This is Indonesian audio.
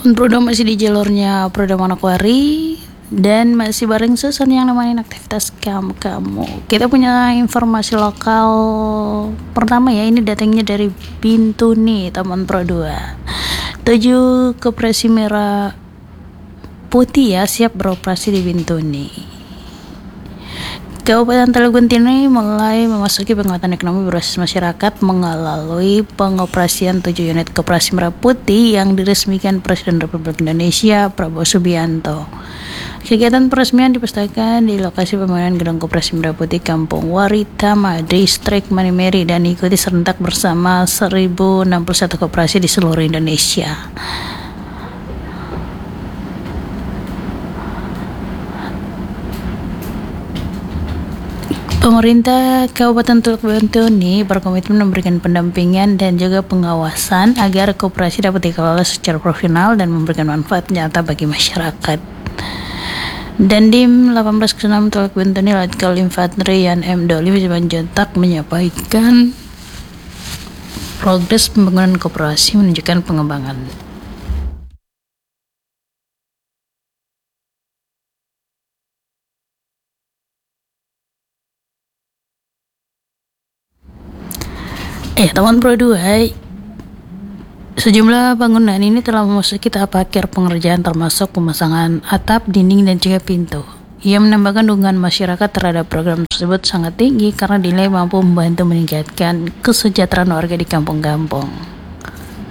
Bruno masih di jalurnya Bruno Manokwari dan masih bareng Susan yang nemenin aktivitas kamu. Kita punya informasi lokal pertama ya, ini datangnya dari Bintuni, Taman Pro 2. 7 koperasi merah putih ya siap beroperasi di Bintuni. Kabupaten Teluk Bintuni mulai memasuki penguatan ekonomi berbasis masyarakat melalui pengoperasian 7 unit koperasi merah putih yang diresmikan Presiden Republik Indonesia Prabowo Subianto. Kegiatan peresmian dipustakan di lokasi pembangunan gedung koperasi merah putih Kampung Waritama, Distrik Manimeri dan ikuti serentak bersama 1061 koperasi di seluruh Indonesia. Pemerintah Kabupaten Teluk Bintuni berkomitmen memberikan pendampingan dan juga pengawasan agar koperasi dapat dikelola secara profesional dan memberikan manfaat nyata bagi masyarakat. Dandim 1806 Teluk Bintuni Letkol Infanteri Yan M. Doli Simanjuntak menyampaikan progres pembangunan koperasi menunjukkan pengembangan. Taman Pro 2, sejumlah bangunan ini telah memasuki tahap akhir pengerjaan termasuk pemasangan atap, dinding, dan juga pintu. Ia menambahkan dukungan masyarakat terhadap program tersebut sangat tinggi karena dinilai mampu membantu meningkatkan kesejahteraan warga di kampung-kampung.